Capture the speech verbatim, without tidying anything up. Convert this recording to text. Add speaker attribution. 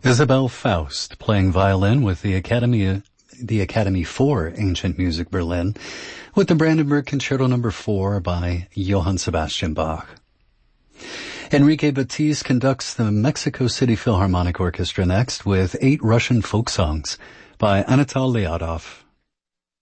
Speaker 1: Isabel Faust playing violin with the Academy, the Academy for Ancient Music Berlin, with the Brandenburg Concerto Number Four by Johann Sebastian Bach. Enrique Batiste conducts the Mexico City Philharmonic Orchestra next with eight Russian folk songs by Anatol Lyadov,